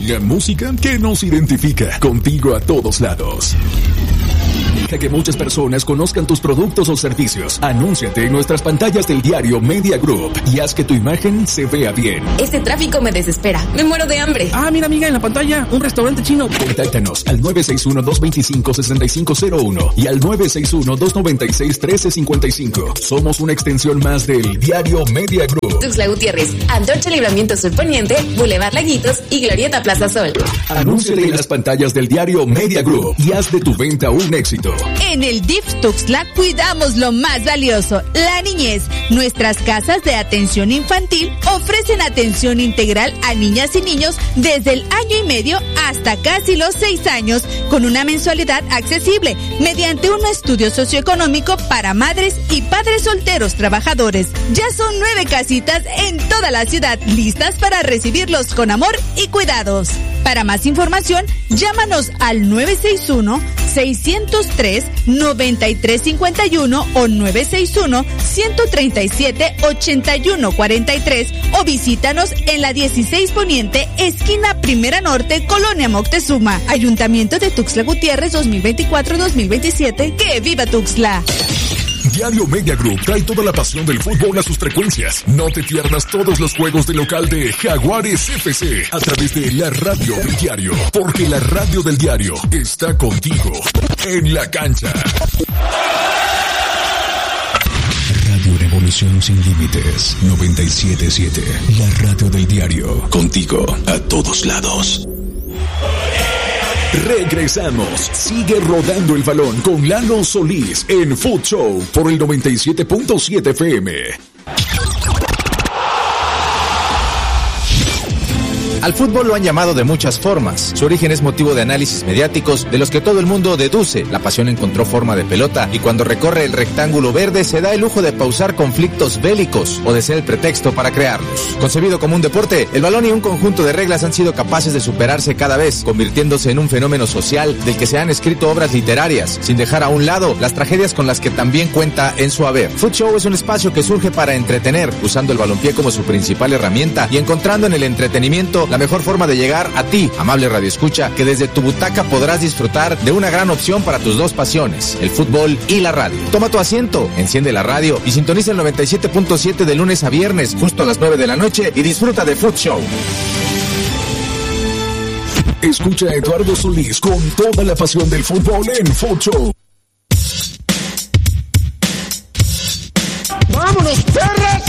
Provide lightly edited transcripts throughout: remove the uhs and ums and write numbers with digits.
La música que nos identifica, contigo a todos lados. Deja que muchas personas conozcan tus productos o servicios. Anúnciate en nuestras pantallas del diario Media Group y haz que tu imagen se vea bien. Este tráfico me desespera. Me muero de hambre. Ah, mira, amiga, en la pantalla, un restaurante chino. Contáctanos al 961-225-6501 y al 961-296-1355. Somos una extensión más del diario Media Group. Tuxtla Gutiérrez, Antorcha Libramiento Sur Poniente, Boulevard Laguitos y Glorieta Plaza Sol. Anúnciate en las pantallas del diario Media Group y haz de tu venta un éxito. En el DIF Tuxtla cuidamos lo más valioso, la niñez. Nuestras casas de atención infantil ofrecen atención integral a niñas y niños desde el año y medio hasta casi los 6 años, con una mensualidad accesible, mediante un estudio socioeconómico para madres y padres solteros trabajadores. Ya son 9 casitas en toda la ciudad, listas para recibirlos con amor y cuidados. Para más información, llámanos al 961-603-9351 o 961-137-8143 o visítanos en la 16 Poniente, esquina Primera Norte, Colonia Moctezuma. Ayuntamiento de Tuxtla Gutiérrez 2024-2027. ¡Que viva Tuxtla! Diario Media Group trae toda la pasión del fútbol a sus frecuencias. No te pierdas todos los juegos de local de Jaguares FC a través de la radio del diario, porque la radio del diario está contigo en la cancha. Radio Revolución Sin Límites 97.7, la radio del diario, contigo a todos lados. Regresamos. Sigue rodando el balón con Lalo Solís en Food Show por el 97.7 FM. Al fútbol lo han llamado de muchas formas. Su origen es motivo de análisis mediáticos de los que todo el mundo deduce. La pasión encontró forma de pelota y cuando recorre el rectángulo verde se da el lujo de pausar conflictos bélicos o de ser el pretexto para crearlos. Concebido como un deporte, el balón y un conjunto de reglas han sido capaces de superarse cada vez, convirtiéndose en un fenómeno social del que se han escrito obras literarias, sin dejar a un lado las tragedias con las que también cuenta en su haber. Food Show es un espacio que surge para entretener, usando el balompié como su principal herramienta y encontrando en el entretenimiento la mejor forma de llegar a ti, amable radioescucha, que desde tu butaca podrás disfrutar de una gran opción para tus dos pasiones, el fútbol y la radio. Toma tu asiento, enciende la radio y sintoniza el 97.7 de lunes a viernes, justo a las 9 de la noche y disfruta de Food Show. Escucha a Eduardo Solís con toda la pasión del fútbol en Food Show. ¡Vámonos, perras!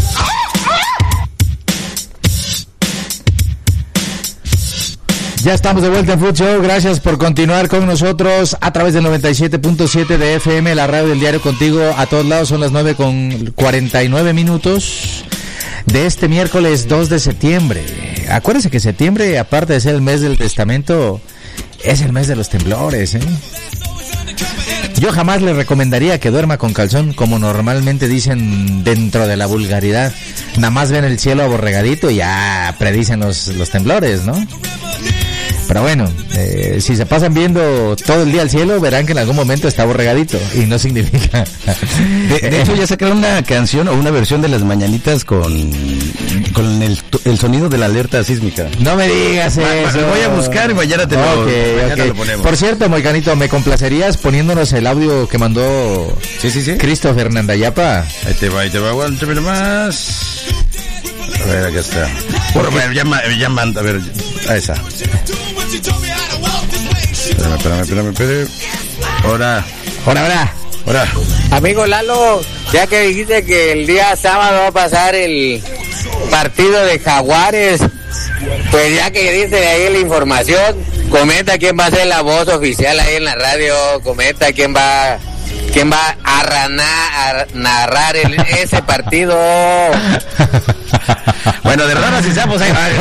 Ya estamos de vuelta en Food Show, gracias por continuar con nosotros a través del 97.7 de FM, la radio del diario contigo a todos lados. Son las 9:49 de este miércoles 2 de septiembre. Acuérdense que septiembre, aparte de ser el mes del testamento, es el mes de los temblores, ¿eh? Yo jamás le recomendaría que duerma con calzón, como normalmente dicen dentro de la vulgaridad. Nada más ven el cielo aborregadito y ya predicen los temblores, ¿no? Pero bueno, si se pasan viendo todo el día el cielo, verán que en algún momento está aborregadito y no significa... De hecho, ya sacaron una canción o una versión de las mañanitas con el sonido de la alerta sísmica. No me digas eso. Lo voy a buscar y mañana te lo ponemos. Por cierto, Moicanito, ¿me complacerías poniéndonos el audio que mandó Christopher Nandayapa? Ahí te va, aguántame más. A ver, acá está. Ya manda, a ver, a esa. Espérame. Ahora. Amigo Lalo, ya que dijiste que el día sábado va a pasar el partido de Jaguares, pues ya que dice ahí la información, comenta quién va a ser la voz oficial ahí en la radio, comenta quién va a narrar ese partido. Bueno, de raras y sapos hay varios.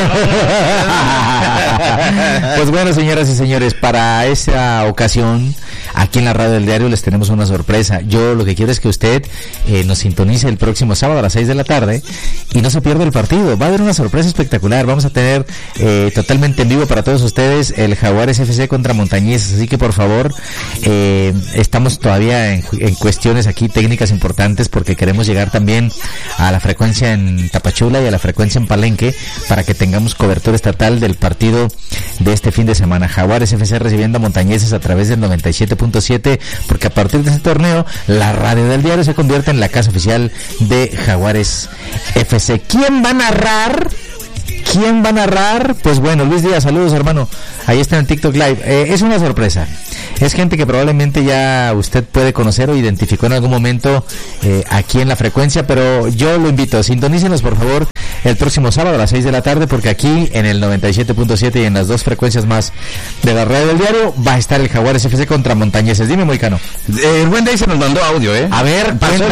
Pues bueno, señoras y señores, para esa ocasión, aquí en la radio del diario les tenemos una sorpresa. Yo lo que quiero es que usted nos sintonice el próximo sábado a las 6 de la tarde y no se pierda el partido. Va a haber una sorpresa espectacular. Vamos a tener totalmente en vivo para todos ustedes el Jaguares FC contra Montañeses. Así que por favor, estamos todavía en cuestiones aquí técnicas importantes porque queremos llegar también a la frecuencia en Tapachula y a la frecuencia frecuencia en Palenque para que tengamos cobertura estatal del partido de este fin de semana. Jaguares FC recibiendo a Montañeses a través del 97.7, porque a partir de ese torneo la radio del diario se convierte en la casa oficial de Jaguares FC. ¿Quién va a narrar? Pues bueno, Luis Díaz, saludos hermano, ahí está en TikTok Live. Es una sorpresa, es gente que probablemente ya usted puede conocer o identificó en algún momento aquí en la frecuencia, pero yo lo invito, sintonícenos por favor el próximo sábado a las 6 de la tarde, porque aquí en el 97.7 y en las dos frecuencias más de la radio del diario va a estar el Jaguares FC contra Montañeses. Dime, Moicano. El buen Day se nos mandó audio, A ver, pasó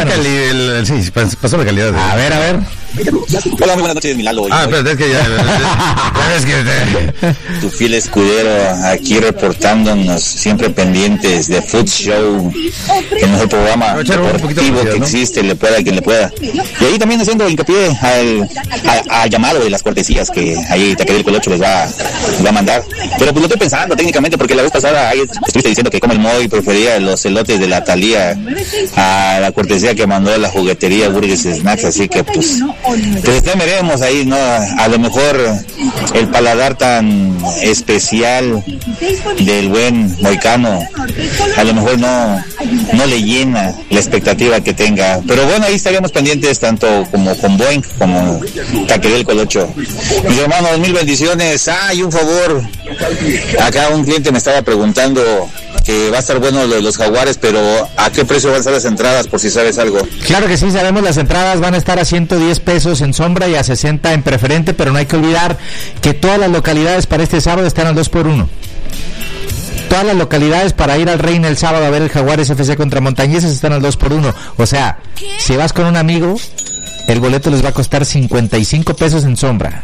la calidad. A ver. Hola, muy buenas noches, mi Lalo. Pero es que ya es que tu fiel escudero aquí reportándonos, siempre pendientes de Food Show, el mejor programa deportivo que existe, le pueda a quien le pueda. Y ahí también haciendo hincapié al llamado de las cortesías que ahí Taquería Colocho les va a mandar. Pero pues lo estoy pensando técnicamente, porque la vez pasada ahí estuviste diciendo que como el Moy prefería los elotes de la Thalía a la cortesía que mandó la juguetería Burgers Snacks, así que pues temeremos ahí, ¿no? A lo mejor el paladar tan especial del buen Moicano, a lo mejor no le llena la expectativa que tenga. Pero bueno, ahí estaríamos pendientes tanto como con Boeing como Taquería El Colocho. Mis hermanos, mil bendiciones. Y un favor, acá un cliente me estaba preguntando que va a estar bueno lo de los Jaguares, pero ¿a qué precio van a estar las entradas, por si sabes algo? Claro que sí, sabemos, las entradas van a estar a 110 pesos en sombra y a 60 en preferente, pero no hay que olvidar que todas las localidades para este sábado están al 2x1. Todas las localidades para ir al Reina el sábado a ver el Jaguares FC contra Montañeses están al 2x1. O sea, si vas con un amigo, el boleto les va a costar 55 pesos en sombra.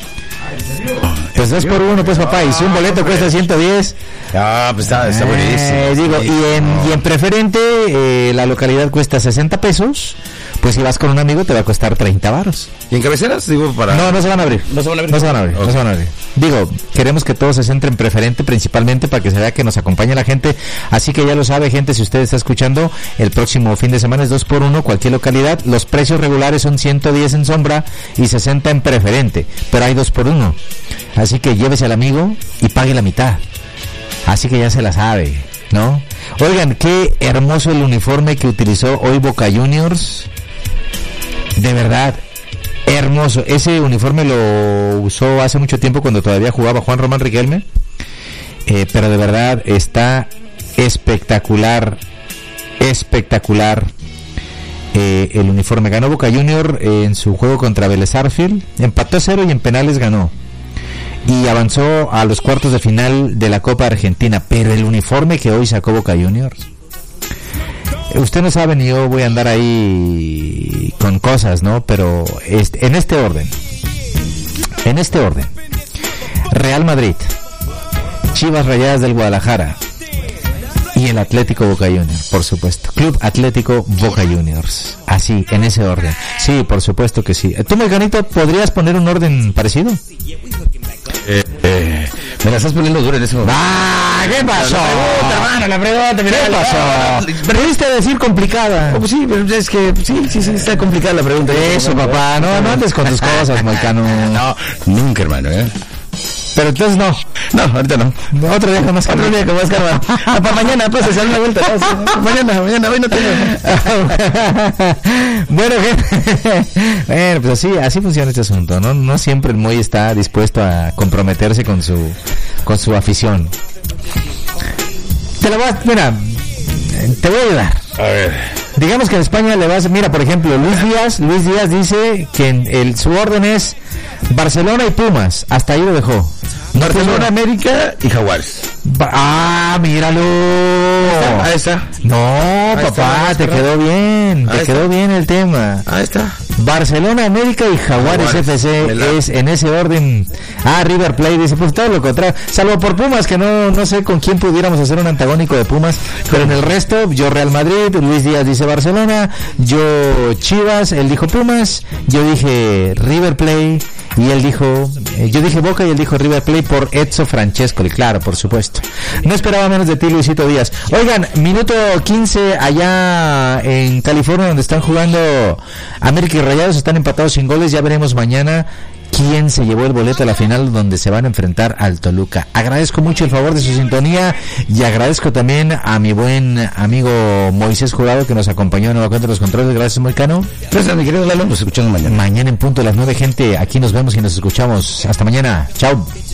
Pues 2x1, pues papá, y si un boleto cuesta 110. Pues está buenísimo. Y en preferente, la localidad cuesta 60 pesos. Pues si vas con un amigo te va a costar 30 varos. ¿Y en cabeceras? Digo, No se van a abrir. No se van a abrir. Digo, queremos que todos se centren en preferente, principalmente para que se vea que nos acompaña la gente. Así que ya lo sabe, gente, si usted está escuchando, el próximo fin de semana es 2x1, cualquier localidad. Los precios regulares son 110 en sombra y 60 en preferente, pero hay 2x1. Así que llévese al amigo y pague la mitad. Así que ya se la sabe, ¿no? Oigan, qué hermoso el uniforme que utilizó hoy Boca Juniors. De verdad, hermoso. Ese uniforme lo usó hace mucho tiempo cuando todavía jugaba Juan Román Riquelme. Pero de verdad está espectacular. El uniforme. Ganó Boca Junior en su juego contra Vélez Sarsfield. Empató 0 y en penales ganó. Y avanzó a los cuartos de final de la Copa Argentina. Pero el uniforme que hoy sacó Boca Juniors, usted no sabe, ni yo voy a andar ahí con cosas, ¿no? Pero en este orden. Real Madrid, Chivas Rayadas del Guadalajara y el Atlético Boca Juniors, por supuesto. Club Atlético Boca Juniors. Así, en ese orden. Sí, por supuesto que sí. ¿Tú, Melganito, podrías poner un orden parecido? Me la estás poniendo dura en ese momento. ¿Qué pasó? La pregunta, mira. ¿Qué pasó? Pudiste decir complicada. Pues sí, pero es que sí, está complicada la pregunta. Eso, papá, no andes con tus cosas, Moicano. No, nunca, hermano, Pero entonces no. No, ahorita no. Otro día con más calma. Para mañana, pues, hacer una vuelta. Mañana, hoy no tengo. Bueno, pues así funciona este asunto, ¿no? No siempre el Moy está dispuesto a comprometerse con su afición. Te voy a ayudar. A ver. Digamos que en España le vas, mira, por ejemplo, Luis Díaz dice que su orden es Barcelona y Pumas, hasta ahí lo dejó. Barcelona, América y Jaguares. Míralo. Ahí está. No, ahí papá, te quedó bien. Te quedó bien el tema. Ahí está. Barcelona, América y Jaguares FC es en ese orden. River Plate dice, pues todo lo contrario. Salvo por Pumas, que no sé con quién pudiéramos hacer un antagónico de Pumas. Pero en el resto, yo Real Madrid, Luis Díaz dice Barcelona, yo Chivas, él dijo Pumas, yo dije River Plate Y él dijo, yo dije Boca y él dijo River Plate por Edson Francescoli, claro, por supuesto. No esperaba menos de ti, Luisito Díaz. Oigan, minuto 15 allá en California, donde están jugando América y Rayados, están empatados sin goles. Ya veremos mañana quién se llevó el boleto a la final, donde se van a enfrentar al Toluca. Agradezco mucho el favor de su sintonía y agradezco también a mi buen amigo Moisés Jurado, que nos acompañó en Nueva Cuenta de los Controles. Gracias, Moicano. Gracias, mi querido Lalo. Nos escuchamos mañana. Mañana en punto de las 9, gente. Aquí nos vemos y nos escuchamos. Hasta mañana. Chao.